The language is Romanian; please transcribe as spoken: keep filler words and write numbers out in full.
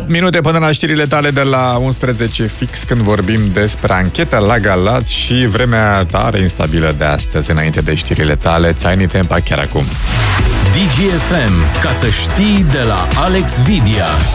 opt minute până la știrile tale de la unsprezece fix, când vorbim despre ancheta la Galați și vremea tare instabilă de astăzi. Înainte de știrile tale, Tiny Tempa chiar acum. D G F M, ca să știi, de la Alex Vidia.